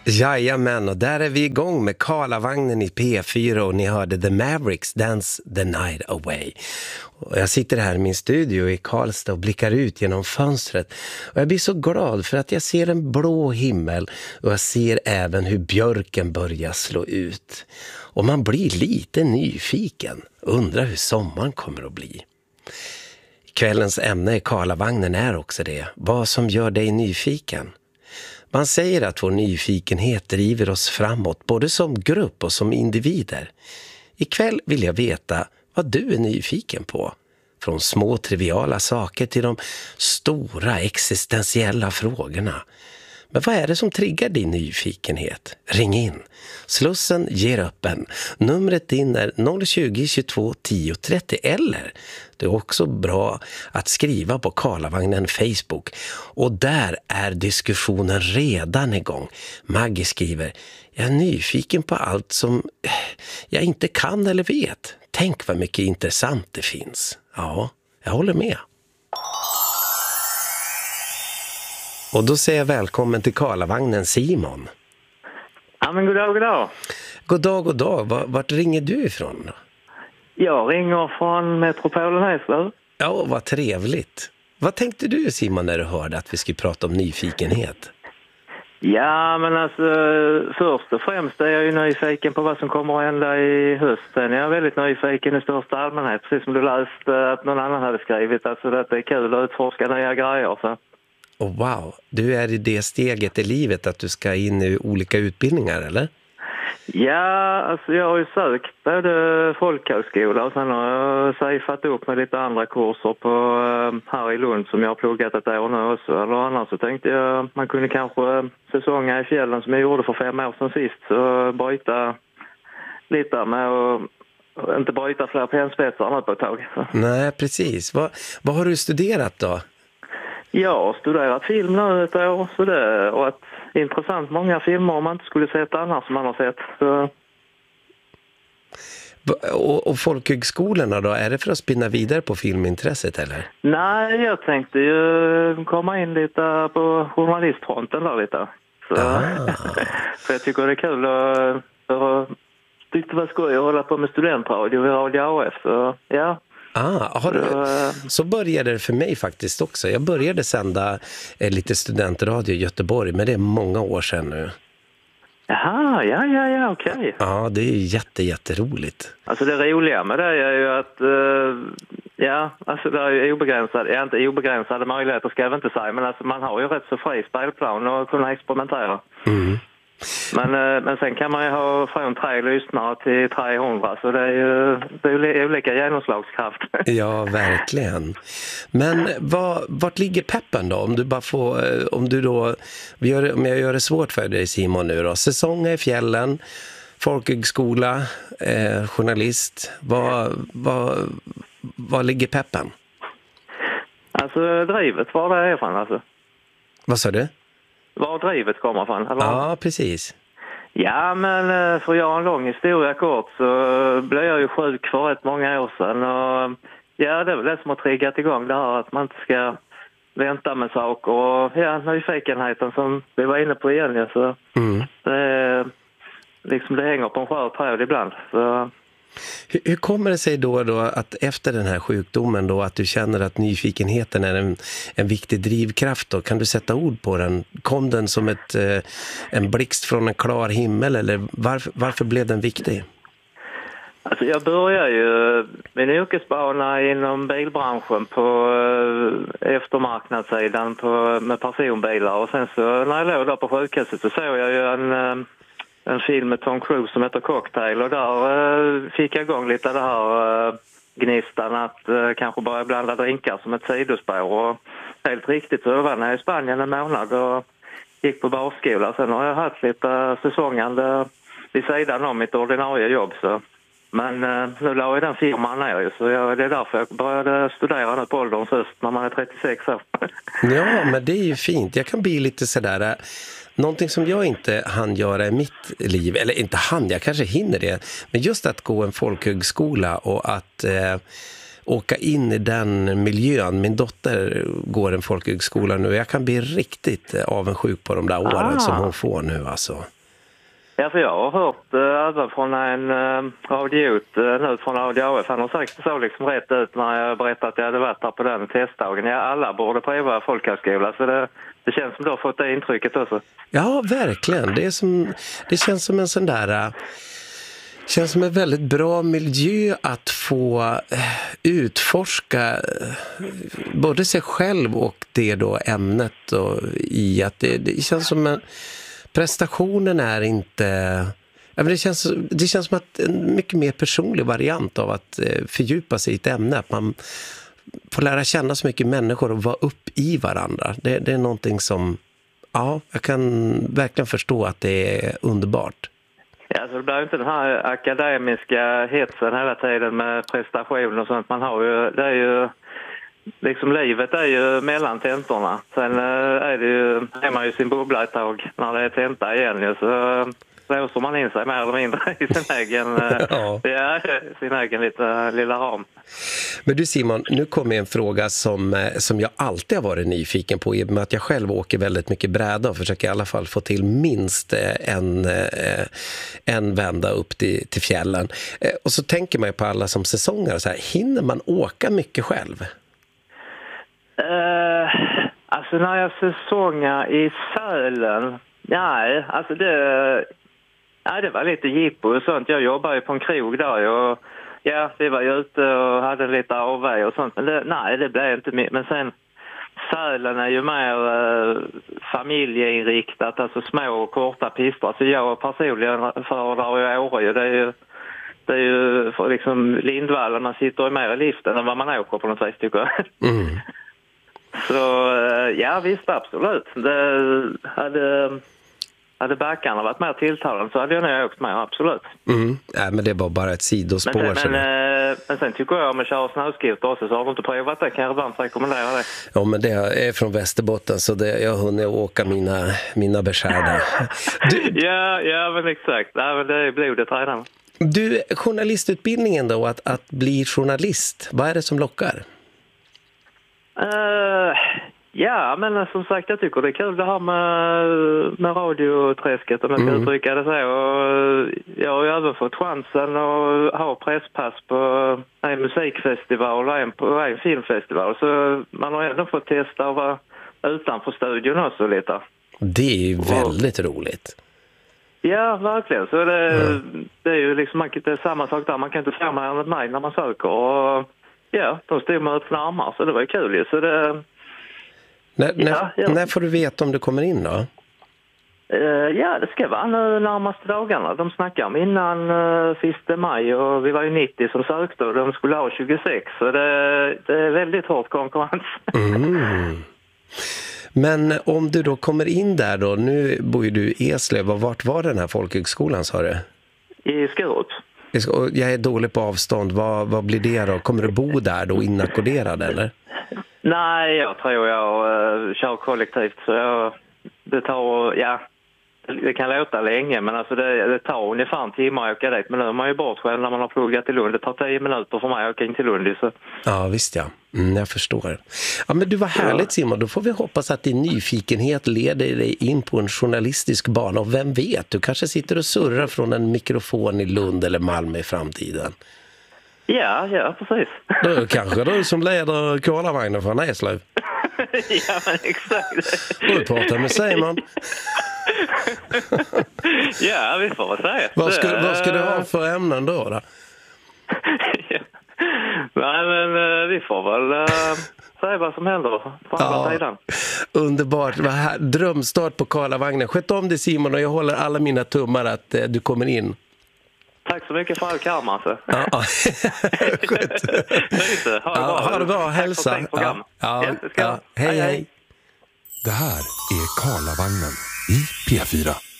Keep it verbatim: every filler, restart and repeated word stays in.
Jajamän, och där är vi igång med Karlavagnen i P fyra och ni hörde The Mavericks Dance the Night Away. Och jag sitter här i min studio i Karlstad och blickar ut genom fönstret. Och jag blir så glad för att jag ser en blå himmel och jag ser även hur björken börjar slå ut. Och man blir lite nyfiken, undrar hur sommaren kommer att bli. Kvällens ämne i Karlavagnen är också det, vad som gör dig nyfiken. Man säger att vår nyfikenhet driver oss framåt, både som grupp och som individer. Ikväll vill jag veta vad du är nyfiken på. Från små triviala saker till de stora existentiella frågorna. Men vad är det som triggar din nyfikenhet? Ring in. Slussen ger öppen. Numret in är noll tjugo, tjugotvå, tio, trettio eller det är också bra att skriva på Karlavagnen Facebook. Och där är diskussionen redan igång. Maggie skriver: jag är nyfiken på allt som jag inte kan eller vet. Tänk vad mycket intressant det finns. Ja, jag håller med. Och då säger jag välkommen till Karlavagnen, Simon. Ja, men god dag, god dag. God dag, god dag. Vart ringer du ifrån då? Jag ringer från Metropolen Eslöv. Ja, vad trevligt. Vad tänkte du, Simon, när du hörde att vi skulle prata om nyfikenhet? Ja, men alltså först och främst är jag ju nyfiken på vad som kommer att hända i hösten. Jag är väldigt nyfiken i största allmänhet, precis som du läste att någon annan hade skrivit. Alltså att det är kul att utforska nya grejer, så. Oh, wow, du är i det steget i livet att du ska in i olika utbildningar, eller? Ja, alltså jag har ju sökt både folkhögskola och sen har jag sejfat upp med lite andra kurser på här i Lund som jag har pluggat ett år nu också. Eller annars så tänkte jag man kunde kanske säsonga i fjällen som jag gjorde för fem år sedan sist, så byta lite med och inte byta fler penspetsar nu på ett tag. Så. Nej, precis. Vad, vad har du studerat då? Jag har studerat film nu ett år, så det och att intressant många filmer man inte skulle sett annars som man har sett. Så. Och, och folkhögskolorna då, är det för att spinna vidare på filmintresset eller? Nej, jag tänkte ju komma in lite på journalistfronten där lite. Så, för jag tycker det är kul att, att tyckte det var skoj att hålla på med studentradio vid Radio A F. Så ja. Ah, har du, så började det för mig faktiskt också. Jag började sända eh, lite studentradio i Göteborg, men det är många år sedan nu. Jaha, ja, ja, ja, okej. Okay. Ja, det är jätte, jätteroligt. Alltså det roliga med det är ju att, uh, ja, alltså det är ju obegränsade, ja, inte obegränsade möjligheter ska jag inte säga, men alltså man har ju rätt så fri spelplan och kunna experimentera. Mm. Men, men sen kan man ju ha från tre lyssnare till trehundra, så det är ju det är olika genomslagskraft. Ja, verkligen. Men vad, vart ligger peppen då? Om du bara får, om du då, vi gör, om jag gör det svårt för dig, Simon, nu då. Säsong i fjällen, folkhögskola, eh, journalist. Vad, vad, vad ligger peppen? Alltså drivet, var det är från alltså. Vad sa du? Var drivet kommer från? Eller? Ja, precis. Ja, men för att göra en lång historia kort så blev jag ju sjuk för rätt många år sedan. Och ja, det är väl det som har triggat igång det här att man inte ska vänta med saker. Och ja, nyfikenheten som vi var inne på igen. Ja, så mm. det, liksom det hänger på en skör tråd ibland. Så. Hur, hur kommer det sig då, då att efter den här sjukdomen då att du känner att nyfikenheten är en, en viktig drivkraft då? Kan du sätta ord på den? Kom den som ett, eh, en blixt från en klar himmel eller varför, varför blev den viktig? Alltså jag började ju min yrkesbana inom bilbranschen på eh, eftermarknadssidan på, med personbilar och sen så när jag låg där på sjukhuset så såg jag ju en... Eh, en film med Tom Cruise som heter Cocktail och där uh, fick jag igång lite det här uh, gnistan att uh, kanske bara blanda drinkar som ett sidospår och helt riktigt så var jag i Spanien en månad och gick på barskola. Sen har jag haft lite säsongande vid sidan om mitt ordinarie jobb så. Men uh, nu la jag den firman ner ju, så jag, det är därför jag började studera nu på ålderns höst när man är trettiosex år. Ja, men det är ju fint. Jag kan bli lite sådär... Någonting som jag inte hann göra i mitt liv, eller inte hann, jag kanske hinner det, men just att gå en folkhögskola och att eh, åka in i den miljön. Min dotter går en folkhögskola nu. Jag kan bli riktigt avundsjuk på de där åren ah. som hon får nu alltså. Ja, för jag har hört äh, även från en äh, radiot äh, nu från Radio A F. Han har sagt så liksom rätt ut när jag berättade att jag hade varit här på den testdagen. Ja, alla borde pröva folkhögskola, så det, det känns som du har fått det intrycket också. Ja, verkligen. Det, är som, det känns som en sån där... Äh, känns som en väldigt bra miljö att få utforska både sig själv och det då ämnet och i att det, det känns som en prestationen är inte ja, men det känns det känns som att en mycket mer personlig variant av att fördjupa sig i ett ämne, att man får lära känna så mycket människor och vara upp i varandra. Det, det är någonting som ja, jag kan verkligen förstå att det är underbart. Ja, så det blir inte den här akademiska hetsen hela tiden med prestation och sånt. Man har ju, det är ju, liksom livet är ju mellan tentorna. Sen är det ju, är man ju sin bubbla ett tag när det är tenta igen ju, så låser man in sig mer eller mindre i sin egen, ja. Ja, sin egen lite, lilla ram. Men du Simon, nu kommer en fråga som, som jag alltid har varit nyfiken på, i och med att jag själv åker väldigt mycket bräda och försöker i alla fall få till minst en, en vända upp till, till fjällen. Och så tänker man ju på alla som säsonger, så här, hinner man åka mycket själv? Uh, alltså när jag säsongar i Sälen, nej, alltså det... Ja, det var lite jippo och sånt. Jag jobbade ju på en krog där och ja, vi var ju ute och hade lite avväg och sånt. Men det, nej, det blev inte mycket. Men sen, Sälen är ju mer eh, familjeinriktat, alltså små och korta pister. Alltså jag personligen föredrar ju Åre. Det är ju, det är ju för liksom Lindvallen, man sitter ju mer i liften än vad man åker på något vis, tycker jag. Mm. Så ja, visst, absolut. Det hade... Hade backarna varit mer tilltalande så hade jag nog åkt med, absolut. Mm. Nej, men det var bara ett sidospår. Men sen, men, äh, men sen tycker jag om att köra snöskoter också, så har du inte prövat det, kan jag varmt rekommendera det. Ja, men det är från Västerbotten, så det, jag har hunnit åka mina, mina beskärda. Du... ja, ja, men exakt. Ja, men det är blodet redan. Du, journalistutbildningen då, att, att bli journalist, vad är det som lockar? Uh... Ja, men som sagt, jag tycker det är kul det här med, med radioträsket, om jag ska mm. uttrycka det så. Och jag har ju även fått chansen att ha presspass på en musikfestival och en på en filmfestival. Så man har ändå fått testa att vara utanför studion också lite. Det är ju väldigt och, roligt. Ja, verkligen. Så det, mm. det är ju liksom det är samma sak där. Man kan inte få mer än ett nej när man söker. Och ja, de stod med öppna armar, så det var ju kul ju. Så det... När, ja, när, ja. när får du veta om du kommer in då? Uh, ja, det ska vara nu närmaste dagarna. De snackar om innan uh, sista maj och vi var ju nittio som sökte och de skulle ha tjugosex. Så det, det är väldigt hård konkurrens. Mm. Men om du då kommer in där då, nu bor ju du i Eslöv, och vart var den här folkhögskolan, sa du? I Skurup. Jag är dålig på avstånd, vad, vad blir det då? Kommer du bo där då inackorderad eller? Nej, jag tror jag uh, kör kollektivt, så jag, det tar, ja, det kan låta länge, men alltså det, det tar ungefär en timme att åka dit, men nu är man ju bort själv när man har pluggat till Lund. Det tar tio minuter för mig att åka in till Lund. Så. Ja, visst ja. Mm, jag förstår. Ja, men du var härligt Simon, då får vi hoppas att din nyfikenhet leder dig in på en journalistisk bana, och vem vet, du kanske sitter och surrar från en mikrofon i Lund eller Malmö i framtiden. Ja, ja, precis. Då kanske du som leder Karlavagnen från Eslöv. Ja, men exakt. Du pratar med Simon. Ja, vi får säga. Vad ska, vad ska du ha för ämnen då? då? Ja. Nej, men vi får väl uh, säga vad som händer på andra ja, sidan. Underbart. Vad här, drömstart på Karlavagnen. Sköt om dig Simon, och jag håller alla mina tummar att uh, du kommer in. Tack så mycket för all karma alltså. Ja, ja. ha, det ja, ha det bra, hälsa. Ja, ja, ja. Hej, hej. Det här är Karlavagnen i P fyra.